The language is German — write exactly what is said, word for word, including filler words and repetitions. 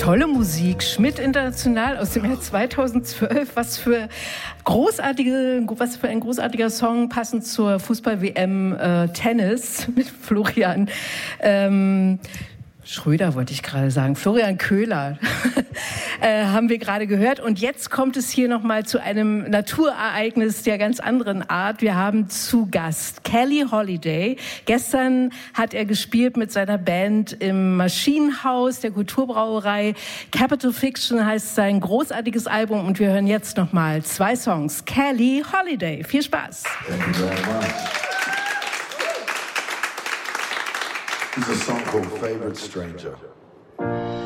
Tolle Musik, Schmidt International aus dem Jahr zweitausendzwölf. Was für großartige, was für ein großartiger Song, passend zur Fußball-W M äh, Tennis mit Florian ähm, Schröder, wollte ich gerade sagen, Florian Köhler äh, haben wir gerade gehört. Und jetzt kommt es hier nochmal zu einem Naturereignis der ganz anderen Art. Wir haben zu Gast Kelly Holiday. Gestern hat er gespielt mit seiner Band im Maschinenhaus der Kulturbrauerei. Capital Fiction heißt sein großartiges Album. Und wir hören jetzt nochmal zwei Songs. Kelly Holiday. Viel Spaß. Thank you very much. This is a song called Favorite Stranger.